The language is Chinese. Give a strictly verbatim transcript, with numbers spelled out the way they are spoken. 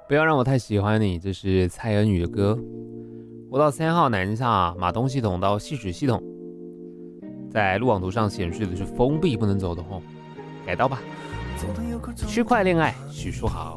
不要让我太喜欢你，这是蔡恩宇的歌。我到三号南下，马东系统到汐止系统，在路网图上显示的是封闭不能走的哦，改道吧。区块恋爱，许书豪。